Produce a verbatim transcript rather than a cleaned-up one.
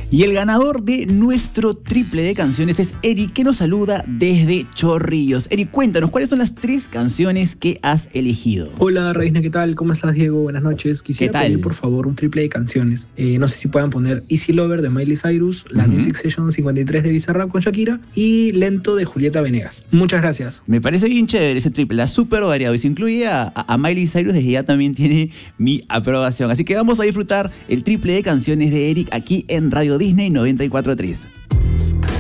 Y el ganador de nuestro triple de canciones es Eric, que nos saluda desde Chorrillos. Eric, cuéntanos, ¿cuáles son las tres canciones que has elegido? Hola, Reina, ¿qué tal? ¿Cómo estás, Diego? Buenas noches. Quisiera ¿Qué tal? pedir, por favor, un triple de canciones. Eh, no sé si puedan poner Easy Lover de Miley Cyrus, la uh-huh. Music Session cincuenta y tres de Bizarrap con Shakira y Lento de Julieta Venegas. Muchas gracias. Me parece bien chévere ese triple, la súper variado. Y si incluye a, a Miley Cyrus, desde ya también tiene mi aprobación. Así que vamos a disfrutar el triple de canciones de Eric aquí en Radio Disney noventa y cuatro punto tres.